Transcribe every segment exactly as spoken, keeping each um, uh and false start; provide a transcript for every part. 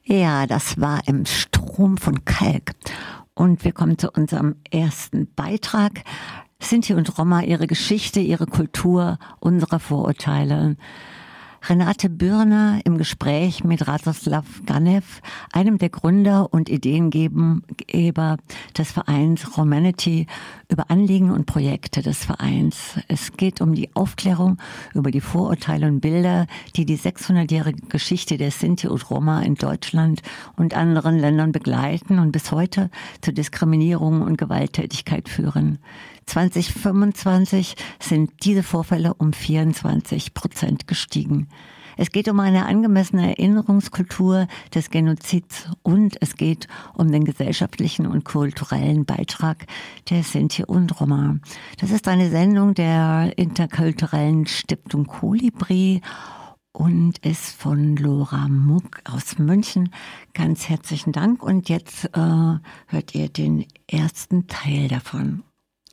Ja, das war im Strom von Kalk. Und wir kommen zu unserem ersten Beitrag. Sinti und Roma, ihre Geschichte, ihre Kultur, unsere Vorurteile. Renate Bürner im Gespräch mit Radoslav Ganev, einem der Gründer und Ideengeber des Vereins Romanity, über Anliegen und Projekte des Vereins. Es geht um die Aufklärung über die Vorurteile und Bilder, die die sechshundertjährige Geschichte der Sinti und Roma in Deutschland und anderen Ländern begleiten und bis heute zu Diskriminierung und Gewalttätigkeit führen. zwanzig fünfundzwanzig sind diese Vorfälle um vierundzwanzig Prozent gestiegen. Es geht um eine angemessene Erinnerungskultur des Genozids und es geht um den gesellschaftlichen und kulturellen Beitrag der Sinti und Roma. Das ist eine Sendung der interkulturellen Stiftung Kolibri und ist von Lora Muck aus München. Ganz herzlichen Dank und jetzt äh, hört ihr den ersten Teil davon.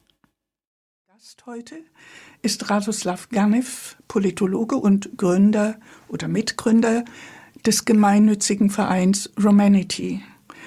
Heute ist Radoslav Ganev, Politologe und Gründer oder Mitgründer des gemeinnützigen Vereins Romanity.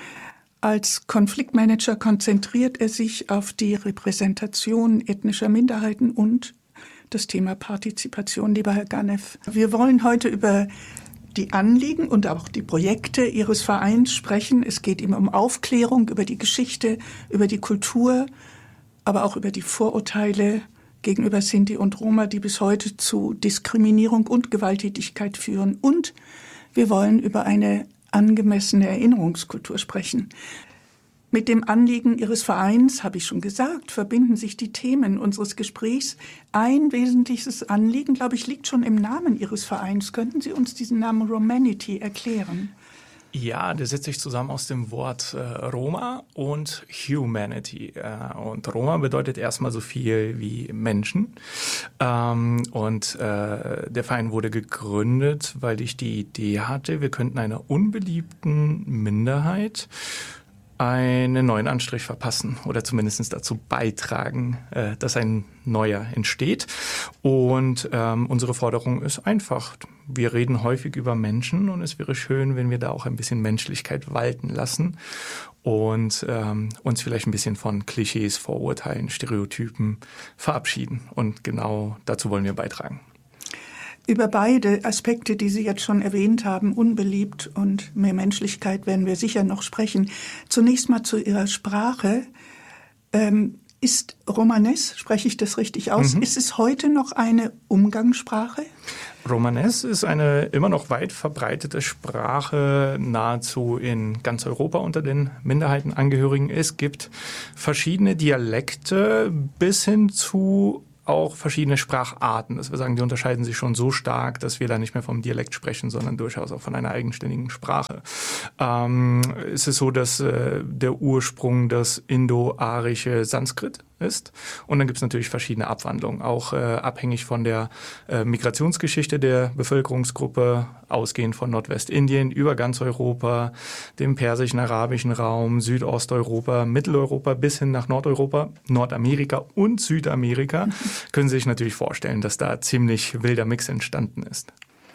Als Konfliktmanager konzentriert er sich auf die Repräsentation ethnischer Minderheiten und das Thema Partizipation. Lieber Herr Ganev, wir wollen heute über die Anliegen und auch die Projekte Ihres Vereins sprechen. Es geht ihm um Aufklärung über die Geschichte, über die Kultur, aber auch über die Vorurteile gegenüber Sinti und Roma, die bis heute zu Diskriminierung und Gewalttätigkeit führen. Und wir wollen über eine angemessene Erinnerungskultur sprechen. Mit dem Anliegen Ihres Vereins, habe ich schon gesagt, verbinden sich die Themen unseres Gesprächs. Ein wesentliches Anliegen, glaube ich, liegt schon im Namen Ihres Vereins. Könnten Sie uns diesen Namen Romanity erklären? Ja, der setzt sich zusammen aus dem Wort äh, Roma und Humanity. Äh, und Roma bedeutet erstmal so viel wie Menschen. Ähm, und äh, der Verein wurde gegründet, weil ich die Idee hatte, wir könnten einer unbeliebten Minderheit einen neuen Anstrich verpassen oder zumindest dazu beitragen, äh, dass ein neuer entsteht. Und ähm, unsere Forderung ist einfach. Wir reden häufig über Menschen und es wäre schön, wenn wir da auch ein bisschen Menschlichkeit walten lassen und ähm, uns vielleicht ein bisschen von Klischees, Vorurteilen, Stereotypen verabschieden. Und genau dazu wollen wir beitragen. Über beide Aspekte, die Sie jetzt schon erwähnt haben, unbeliebt und mehr Menschlichkeit, werden wir sicher noch sprechen. Zunächst mal zu Ihrer Sprache. Ähm, ist Romanes, spreche ich das richtig aus, mhm. ist es heute noch eine Umgangssprache? Romanes ist eine immer noch weit verbreitete Sprache, nahezu in ganz Europa unter den Minderheitenangehörigen. Es gibt verschiedene Dialekte bis hin zu auch verschiedene Spracharten. Das wir sagen, die unterscheiden sich schon so stark, dass wir da nicht mehr vom Dialekt sprechen, sondern durchaus auch von einer eigenständigen Sprache. Ähm, es ist so, dass äh, der Ursprung das indo-arische Sanskrit ist. Und dann gibt es natürlich verschiedene Abwandlungen, auch äh, abhängig von der äh, Migrationsgeschichte der Bevölkerungsgruppe, ausgehend von Nordwestindien über ganz Europa, dem persischen, arabischen Raum, Südosteuropa, Mitteleuropa bis hin nach Nordeuropa, Nordamerika und Südamerika. Können Sie sich natürlich vorstellen, dass da ziemlich wilder Mix entstanden ist.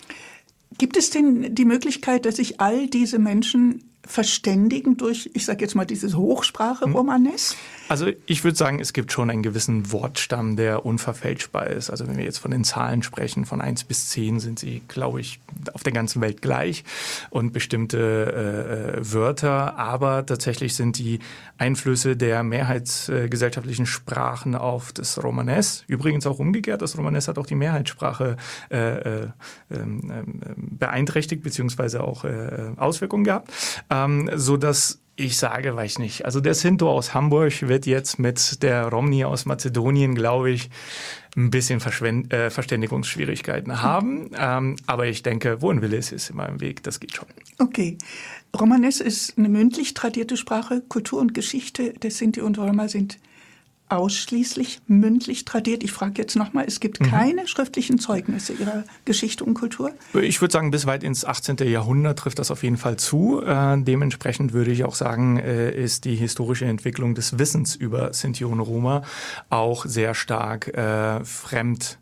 Gibt es denn die Möglichkeit, dass sich all diese Menschen verständigen durch, ich sage jetzt mal, diese Hochsprache Romanes? Also ich würde sagen, es gibt schon einen gewissen Wortstamm, der unverfälschbar ist. Also wenn wir jetzt von den Zahlen sprechen, von eins bis zehn sind sie, glaube ich, auf der ganzen Welt gleich und bestimmte äh, Wörter. Aber tatsächlich sind die Einflüsse der mehrheitsgesellschaftlichen äh, Sprachen auf das Romanes, übrigens auch umgekehrt, das Romanes hat auch die Mehrheitssprache äh, äh, äh, beeinträchtigt beziehungsweise auch äh, Auswirkungen gehabt, ähm, sodass ich sage, weiß ich nicht. Also der Sinto aus Hamburg wird jetzt mit der Romni aus Mazedonien, glaube ich, ein bisschen Verschwend- äh, Verständigungsschwierigkeiten haben. Ähm, aber ich denke, wo ein Wille ist, ist immer ein Weg. Das geht schon. Okay. Romanes ist eine mündlich tradierte Sprache. Kultur und Geschichte der Sinti und Roma sind ausschließlich mündlich tradiert. Ich frage jetzt nochmal, es gibt keine mhm. schriftlichen Zeugnisse ihrer Geschichte und Kultur? Ich würde sagen, bis weit ins achtzehnten. Jahrhundert trifft das auf jeden Fall zu. Äh, dementsprechend würde ich auch sagen, äh, ist die historische Entwicklung des Wissens über Sinti und Roma auch sehr stark äh, fremd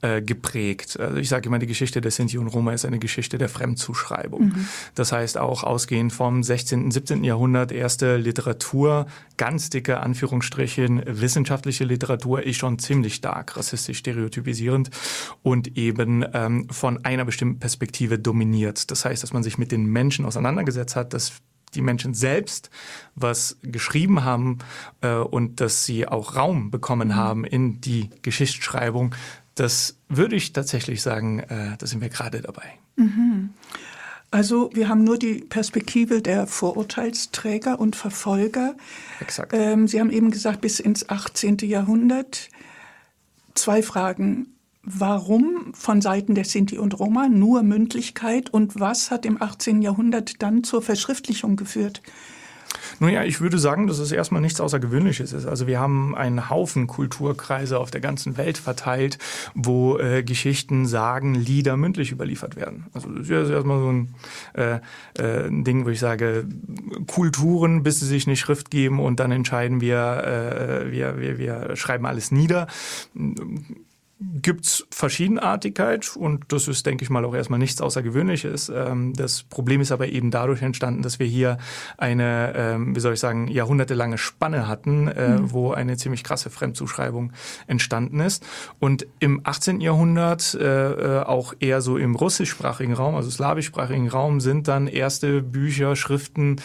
äh, geprägt. Also ich sage immer, die Geschichte der Sinti und Roma ist eine Geschichte der Fremdzuschreibung. Mhm. Das heißt auch ausgehend vom sechzehnten, siebzehnten Jahrhundert erste Literatur, ganz dicke Anführungsstrichen, wissenschaftliche Literatur ist schon ziemlich stark rassistisch stereotypisierend und eben ähm, von einer bestimmten Perspektive dominiert. Das heißt, dass man sich mit den Menschen auseinandergesetzt hat, dass die Menschen selbst was geschrieben haben äh, und dass sie auch Raum bekommen haben in die Geschichtsschreibung, das würde ich tatsächlich sagen, äh, da sind wir gerade dabei. Mhm. Also wir haben nur die Perspektive der Vorurteilsträger und Verfolger. Exakt. Ähm, Sie haben eben gesagt, bis ins achtzehnten Jahrhundert. Zwei Fragen. Warum von Seiten der Sinti und Roma nur Mündlichkeit und was hat im achtzehnten Jahrhundert dann zur Verschriftlichung geführt? Nun ja, ich würde sagen, dass es erstmal nichts Außergewöhnliches ist. Also wir haben einen Haufen Kulturkreise auf der ganzen Welt verteilt, wo äh, Geschichten, Sagen, Lieder mündlich überliefert werden. Also das ist erstmal so ein, äh, äh, ein Ding, wo ich sage, Kulturen, bis sie sich eine Schrift geben und dann entscheiden wir, äh, wir, wir, wir schreiben alles nieder. Gibt's Verschiedenartigkeit und das ist, denke ich mal, auch erstmal nichts Außergewöhnliches. Das Problem ist aber eben dadurch entstanden, dass wir hier eine, wie soll ich sagen, jahrhundertelange Spanne hatten, mhm. wo eine ziemlich krasse Fremdzuschreibung entstanden ist. Und im achtzehnten Jahrhundert, auch eher so im russischsprachigen Raum, also slawischsprachigen Raum, sind dann erste Bücher, Schriften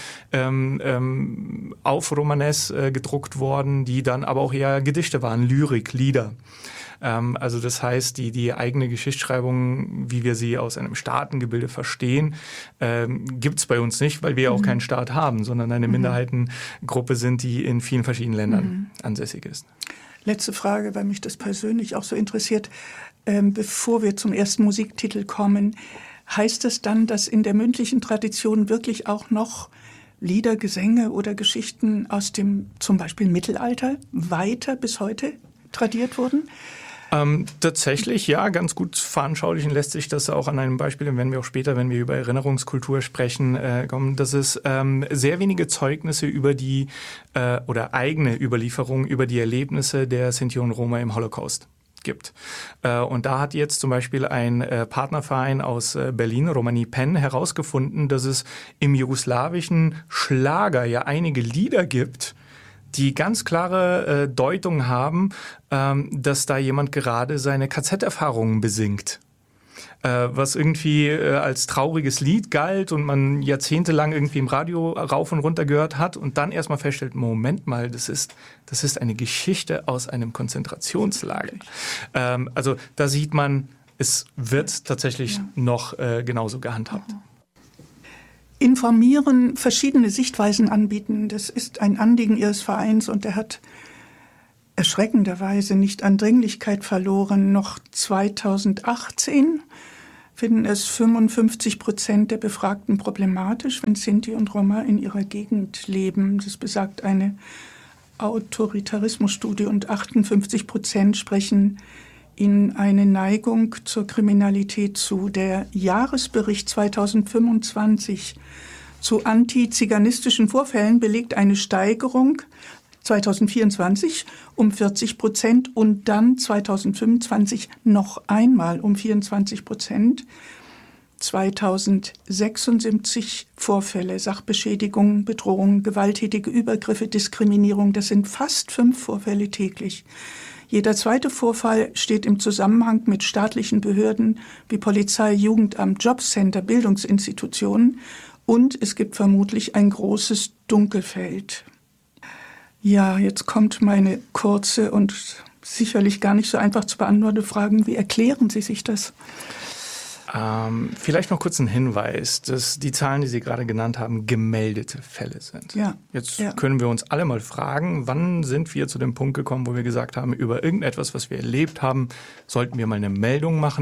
auf Romanes gedruckt worden, die dann aber auch eher Gedichte waren, Lyrik, Lieder. Also das heißt, die, die eigene Geschichtsschreibung, wie wir sie aus einem Staatengebilde verstehen, ähm, gibt's bei uns nicht, weil wir ja auch mhm. keinen Staat haben, sondern eine mhm. Minderheitengruppe sind, die in vielen verschiedenen Ländern mhm. ansässig ist. Letzte Frage, weil mich das persönlich auch so interessiert. Ähm, bevor wir zum ersten Musiktitel kommen, heißt es dann, dass in der mündlichen Tradition wirklich auch noch Lieder, Gesänge oder Geschichten aus dem zum Beispiel Mittelalter weiter bis heute tradiert wurden? Ähm, tatsächlich, ja, ganz gut veranschaulichen lässt sich das auch an einem Beispiel, und wenn wir auch später, wenn wir über Erinnerungskultur sprechen, äh, kommen, dass es ähm, sehr wenige Zeugnisse über die äh, oder eigene Überlieferung über die Erlebnisse der Sinti und Roma im Holocaust gibt. Äh, und da hat jetzt zum Beispiel ein äh, Partnerverein aus äh, Berlin, Romani Pen, herausgefunden, dass es im jugoslawischen Schlager ja einige Lieder gibt, die ganz klare äh, Deutung haben, ähm, dass da jemand gerade seine K Z-Erfahrungen besingt. Äh, was irgendwie äh, als trauriges Lied galt und man jahrzehntelang irgendwie im Radio rauf und runter gehört hat und dann erstmal feststellt, Moment mal, das ist, das ist eine Geschichte aus einem Konzentrationslager. Ähm, also da sieht man, es wird tatsächlich ja. noch äh, genauso gehandhabt. Ja. Informieren, verschiedene Sichtweisen anbieten, das ist ein Anliegen Ihres Vereins und der hat erschreckenderweise nicht an Dringlichkeit verloren. Noch zweitausendachtzehn finden es fünfundfünfzig Prozent der Befragten problematisch, wenn Sinti und Roma in ihrer Gegend leben. Das besagt eine Autoritarismusstudie und achtundfünfzig Prozent sprechen ihnen eine Neigung zur Kriminalität zu. Der Jahresbericht zweitausendfünfundzwanzig zu antiziganistischen Vorfällen belegt eine Steigerung zweitausendvierundzwanzig um vierzig Prozent und dann zweitausendfünfundzwanzig noch einmal um vierundzwanzig Prozent. zweitausendsechsundsiebzig Vorfälle, Sachbeschädigung, Bedrohung, gewalttätige Übergriffe, Diskriminierung. Das sind fast fünf Vorfälle täglich. Jeder zweite Vorfall steht im Zusammenhang mit staatlichen Behörden wie Polizei, Jugendamt, Jobcenter, Bildungsinstitutionen und es gibt vermutlich ein großes Dunkelfeld. Ja, jetzt kommt meine kurze und sicherlich gar nicht so einfach zu beantwortende Frage. Wie erklären Sie sich das? Ähm, vielleicht noch kurz ein Hinweis, dass die Zahlen, die Sie gerade genannt haben, gemeldete Fälle sind. Ja. Jetzt ja. können wir uns alle mal fragen, wann sind wir zu dem Punkt gekommen, wo wir gesagt haben, über irgendetwas, was wir erlebt haben, sollten wir mal eine Meldung machen.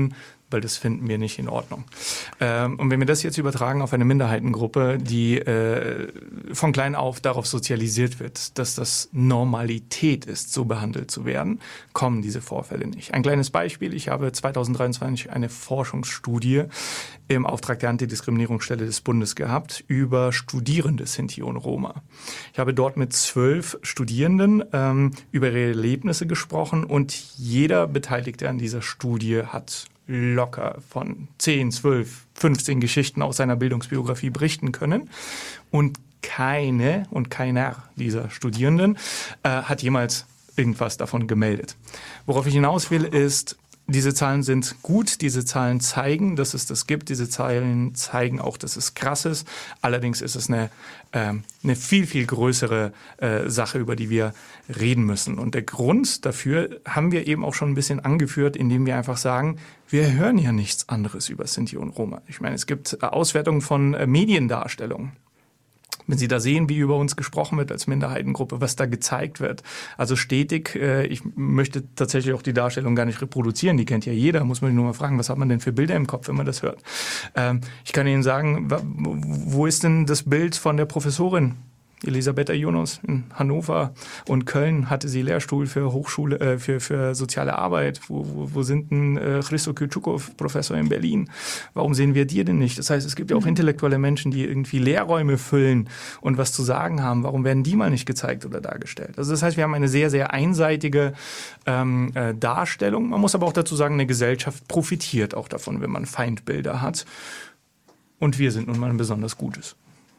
weil das finden wir nicht in Ordnung. Ähm, und wenn wir das jetzt übertragen auf eine Minderheitengruppe, die äh, von klein auf darauf sozialisiert wird, dass das Normalität ist, so behandelt zu werden, kommen diese Vorfälle nicht. Ein kleines Beispiel, ich habe zwanzig dreiundzwanzig eine Forschungsstudie im Auftrag der Antidiskriminierungsstelle des Bundes gehabt über Studierende Sinti und Roma. Ich habe dort mit zwölf Studierenden ähm, über ihre Erlebnisse gesprochen und jeder Beteiligte an dieser Studie hat locker von zehn, zwölf, fünfzehn Geschichten aus seiner Bildungsbiografie berichten können. Und keine und keiner dieser Studierenden äh, hat jemals irgendwas davon gemeldet. Worauf ich hinaus will, ist, diese Zahlen sind gut, diese Zahlen zeigen, dass es das gibt, diese Zahlen zeigen auch, dass es krass ist. Allerdings ist es eine, äh, eine viel, viel größere äh, Sache, über die wir reden müssen. Und der Grund dafür haben wir eben auch schon ein bisschen angeführt, indem wir einfach sagen, wir hören ja nichts anderes über Sinti und Roma. Ich meine, es gibt Auswertungen von äh, Mediendarstellungen. Wenn Sie da sehen, wie über uns gesprochen wird als Minderheitengruppe, was da gezeigt wird. Also stetig, äh, ich möchte tatsächlich auch die Darstellung gar nicht reproduzieren, die kennt ja jeder, muss man nur mal fragen, was hat man denn für Bilder im Kopf, wenn man das hört. Ähm, ich kann Ihnen sagen, wo ist denn das Bild von der Professorin? Elisabetta Jonas in Hannover und Köln hatte sie Lehrstuhl für Hochschule, äh, für, für soziale Arbeit. Wo, wo, wo sind denn äh, Christo Kytschukov, Professor in Berlin? Warum sehen wir die denn nicht? Das heißt, es gibt ja auch intellektuelle Menschen, die irgendwie Lehrräume füllen und was zu sagen haben. Warum werden die mal nicht gezeigt oder dargestellt? Also das heißt, wir haben eine sehr, sehr einseitige ähm, äh, Darstellung. Man muss aber auch dazu sagen, eine Gesellschaft profitiert auch davon, wenn man Feindbilder hat. Und wir sind nun mal ein besonders Gutes.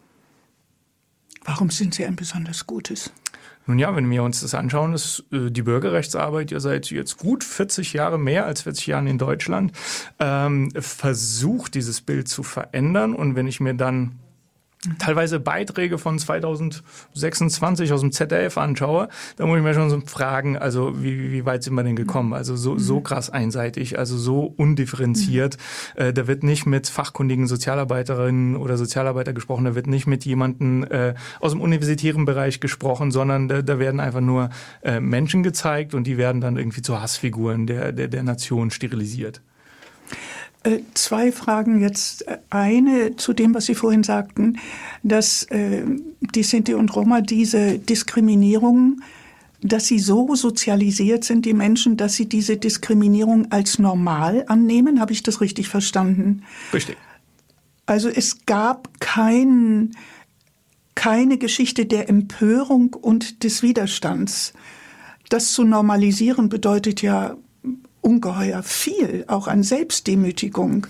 Warum sind Sie ein besonders Gutes? Nun ja, wenn wir uns das anschauen, ist äh, die Bürgerrechtsarbeit ja seit jetzt gut vierzig Jahre, mehr als vierzig Jahren in Deutschland, ähm, versucht, dieses Bild zu verändern. Und wenn ich mir dann teilweise Beiträge von zwanzig sechsundzwanzig aus dem Z D F anschaue, da muss ich mir schon so fragen, also wie, wie weit sind wir denn gekommen? Also so, so krass einseitig, also so undifferenziert. Mhm. Äh, da wird nicht mit fachkundigen Sozialarbeiterinnen oder Sozialarbeiter gesprochen, da wird nicht mit jemandem äh, aus dem universitären Bereich gesprochen, sondern da, da werden einfach nur äh, Menschen gezeigt und die werden dann irgendwie zu Hassfiguren der, der, der Nation sterilisiert. Äh, zwei Fragen jetzt. Eine zu dem, was Sie vorhin sagten, dass äh, die Sinti und Roma diese Diskriminierung, dass sie so sozialisiert sind, die Menschen, dass sie diese Diskriminierung als normal annehmen. Habe ich das richtig verstanden? Richtig. Also es gab kein, keine Geschichte der Empörung und des Widerstands. Das zu normalisieren bedeutet ja ungeheuer viel, auch an Selbstdemütigung.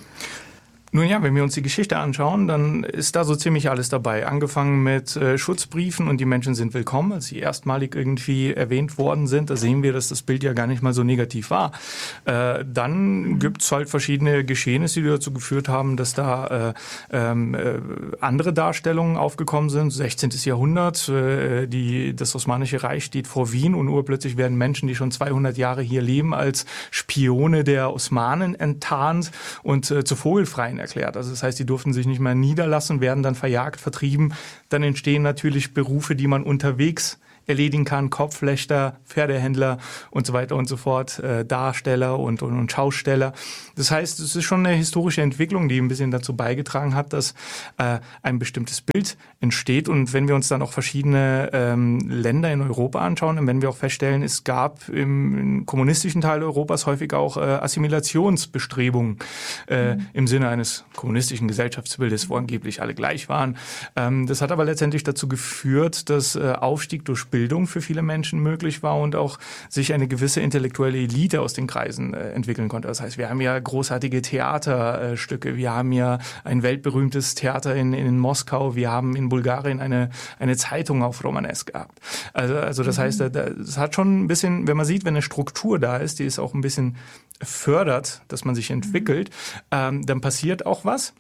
Nun ja, wenn wir uns die Geschichte anschauen, dann ist da so ziemlich alles dabei. Angefangen mit äh, Schutzbriefen und die Menschen sind willkommen, als sie erstmalig irgendwie erwähnt worden sind. Da sehen wir, dass das Bild ja gar nicht mal so negativ war. Äh, dann mhm. gibt's halt verschiedene Geschehnisse, die dazu geführt haben, dass da äh, äh, andere Darstellungen aufgekommen sind. sechzehnten. Jahrhundert, äh, die, das Osmanische Reich steht vor Wien und urplötzlich werden Menschen, die schon zweihundert Jahre hier leben, als Spione der Osmanen enttarnt und äh, zu Vogelfreien erklärt. Also das heißt, die durften sich nicht mehr niederlassen, werden dann verjagt, vertrieben. Dann entstehen natürlich Berufe, die man unterwegs erledigen kann, Kopfwächter, Pferdehändler und so weiter und so fort, äh, Darsteller und, und, und Schausteller. Das heißt, es ist schon eine historische Entwicklung, die ein bisschen dazu beigetragen hat, dass äh, ein bestimmtes Bild entsteht. Und wenn wir uns dann auch verschiedene ähm, Länder in Europa anschauen, dann werden wir auch feststellen, es gab im, im kommunistischen Teil Europas häufig auch äh, Assimilationsbestrebungen äh, mhm. im Sinne eines kommunistischen Gesellschaftsbildes, wo angeblich alle gleich waren. Ähm, das hat aber letztendlich dazu geführt, dass äh, Aufstieg durch Bildung für viele Menschen möglich war und auch sich eine gewisse intellektuelle Elite aus den Kreisen äh, entwickeln konnte. Das heißt, wir haben ja großartige Theaterstücke, wir haben ja ein weltberühmtes Theater in, in Moskau, wir haben in Bulgarien eine, eine Zeitung auf Romanesk gehabt. Also, also das mhm. heißt, es hat schon ein bisschen, wenn man sieht, wenn eine Struktur da ist, die ist auch ein bisschen fördert, dass man sich entwickelt, mhm. ähm, dann passiert auch was.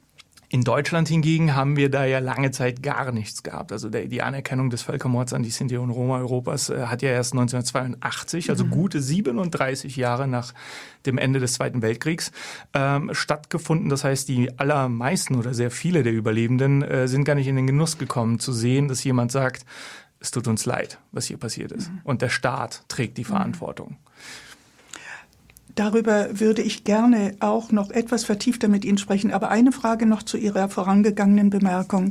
In Deutschland hingegen haben wir da ja lange Zeit gar nichts gehabt. Also der, die Anerkennung des Völkermords an die Sinti und Roma Europas äh, hat ja erst neunzehnhundertzweiundachtzig, also mhm. gute siebenunddreißig Jahre nach dem Ende des Zweiten Weltkriegs, ähm, stattgefunden. Das heißt, die allermeisten oder sehr viele der Überlebenden äh, sind gar nicht in den Genuss gekommen zu sehen, dass jemand sagt, es tut uns leid, was hier passiert ist. Mhm. Und der Staat trägt die Verantwortung. darüber würde ich gerne auch noch etwas vertiefter mit Ihnen sprechen. Aber eine Frage noch zu Ihrer vorangegangenen Bemerkung.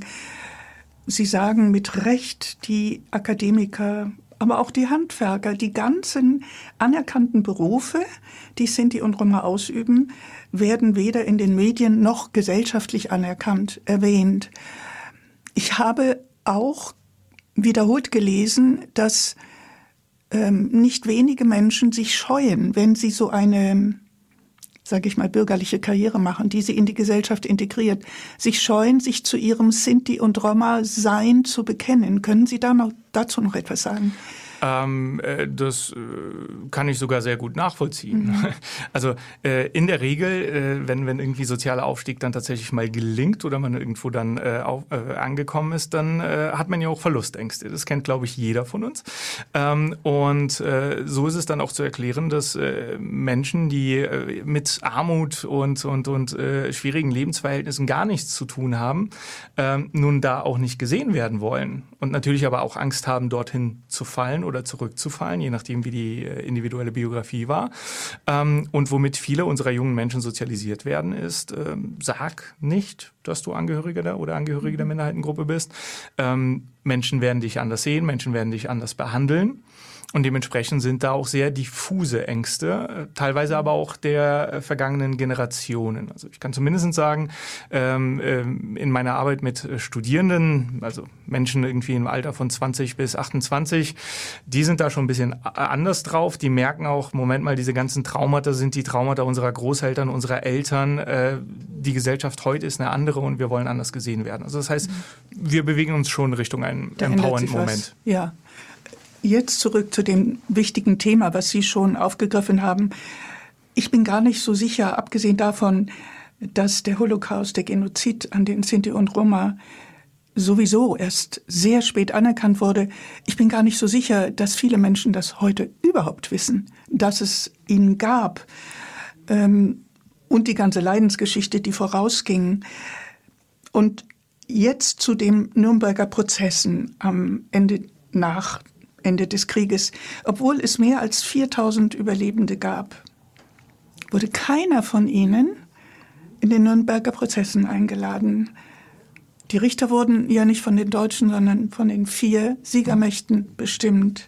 Sie sagen mit Recht, die Akademiker, aber auch die Handwerker, die ganzen anerkannten Berufe, die Sinti und Roma ausüben, werden weder in den Medien noch gesellschaftlich anerkannt erwähnt. Ich habe auch wiederholt gelesen, dass ähm, nicht wenige Menschen sich scheuen, wenn sie so eine, sage ich mal, bürgerliche Karriere machen, die sie in die Gesellschaft integriert, sich scheuen, sich zu ihrem Sinti- und Roma-Sein zu bekennen. Können Sie da noch, dazu noch etwas sagen? Ähm, äh, das äh, kann ich sogar sehr gut nachvollziehen. Mhm. Also äh, in der Regel, äh, wenn, wenn irgendwie sozialer Aufstieg dann tatsächlich mal gelingt oder man irgendwo dann äh, auf, äh, angekommen ist, dann äh, hat man ja auch Verlustängste. Das kennt, glaube ich, jeder von uns. Ähm, und äh, so ist es dann auch zu erklären, dass äh, Menschen, die äh, mit Armut und, und, und äh, schwierigen Lebensverhältnissen gar nichts zu tun haben, äh, nun da auch nicht gesehen werden wollen. Und natürlich aber auch Angst haben, dorthin zu fallen oder zurückzufallen, je nachdem, wie die individuelle Biografie war. Ähm, und womit viele unserer jungen Menschen sozialisiert werden, ist, ähm, sag nicht, dass du Angehöriger der oder Angehörige der Minderheitengruppe bist. Ähm, Menschen werden dich anders sehen, Menschen werden dich anders behandeln. Und dementsprechend sind da auch sehr diffuse Ängste, teilweise aber auch der vergangenen Generationen. Also ich kann zumindest sagen, ähm, in meiner Arbeit mit Studierenden, also Menschen irgendwie im Alter von zwanzig bis achtundzwanzig, die sind da schon ein bisschen anders drauf. Die merken auch, Moment mal, diese ganzen Traumata sind die Traumata unserer Großeltern, unserer Eltern. Äh, die Gesellschaft heute ist eine andere und wir wollen anders gesehen werden. Also das heißt, wir bewegen uns schon Richtung einen Empowerment-Moment. Ja. Jetzt zurück zu dem wichtigen Thema, was Sie schon aufgegriffen haben. Ich bin gar nicht so sicher, abgesehen davon, dass der Holocaust, der Genozid an den Sinti und Roma sowieso erst sehr spät anerkannt wurde. Ich bin gar nicht so sicher, dass viele Menschen das heute überhaupt wissen, dass es ihn gab. Ähm, und die ganze Leidensgeschichte, die vorausging. Und jetzt zu den Nürnberger Prozessen am Ende nach Ende des Krieges. Obwohl es mehr als viertausend Überlebende gab, wurde keiner von ihnen in den Nürnberger Prozessen eingeladen. Die Richter wurden ja nicht von den Deutschen, sondern von den vier Siegermächten bestimmt.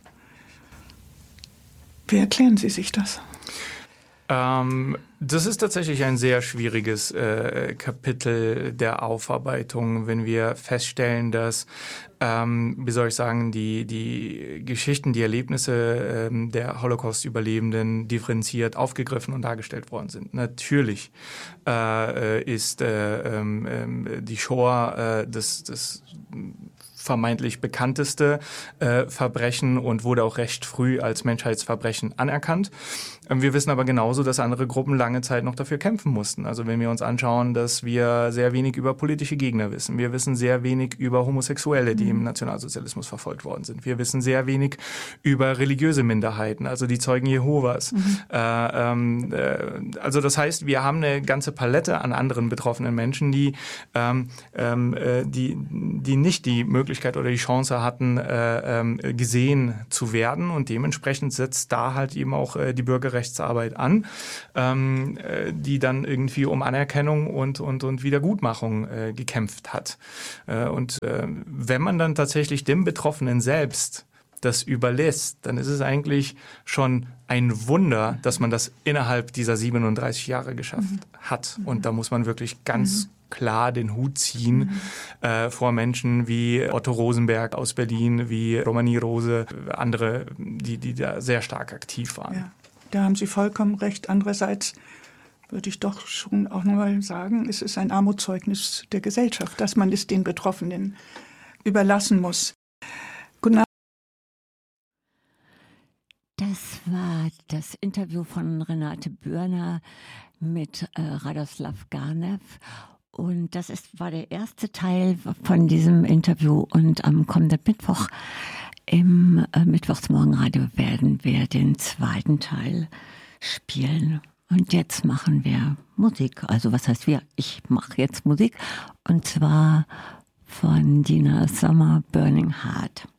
Wie erklären Sie sich das? Ähm, das ist tatsächlich ein sehr schwieriges äh, Kapitel der Aufarbeitung, wenn wir feststellen, dass, ähm, wie soll ich sagen, die, die Geschichten, die Erlebnisse ähm, der Holocaust-Überlebenden differenziert aufgegriffen und dargestellt worden sind. Natürlich äh, ist äh, äh, die Shoah äh, das, das vermeintlich bekannteste äh, Verbrechen und wurde auch recht früh als Menschheitsverbrechen anerkannt. Ähm, wir wissen aber genauso, dass andere Gruppen lange Zeit noch dafür kämpfen mussten. Also wenn wir uns anschauen, dass wir sehr wenig über politische Gegner wissen. Wir wissen sehr wenig über Homosexuelle, die mhm. im Nationalsozialismus verfolgt worden sind. Wir wissen sehr wenig über religiöse Minderheiten, also die Zeugen Jehovas. Mhm. Äh, ähm, äh, also das heißt, wir haben eine ganze Palette an anderen betroffenen Menschen, die, ähm, äh, die, die nicht die Möglichkeit oder die Chance hatten, äh, äh, gesehen zu werden, und dementsprechend setzt da halt eben auch äh, die Bürgerrechtsarbeit an, ähm, äh, die dann irgendwie um Anerkennung und, und, und Wiedergutmachung äh, gekämpft hat. Äh, und äh, wenn man dann tatsächlich dem Betroffenen selbst das überlässt, dann ist es eigentlich schon ein Wunder, dass man das innerhalb dieser siebenunddreißig Jahre geschafft mhm. hat. Und da muss man wirklich ganz mhm. klar den Hut ziehen mhm. äh, vor Menschen wie Otto Rosenberg aus Berlin, wie Romani Rose, andere, die, die da sehr stark aktiv waren. Ja, da haben Sie vollkommen recht. Andererseits würde ich doch schon auch nochmal sagen, es ist ein Armutszeugnis der Gesellschaft, dass man es den Betroffenen überlassen muss. Guten Abend. Das war das Interview von Renate Börner mit äh, Radoslav Ganev. Und das ist, war der erste Teil von diesem Interview. Und am kommenden Mittwoch im äh, Mittwochsmorgenradio werden wir den zweiten Teil spielen. Und jetzt machen wir Musik. Also was heißt wir? Ich mache jetzt Musik. Und zwar von Dina Sommer, Burning Heart.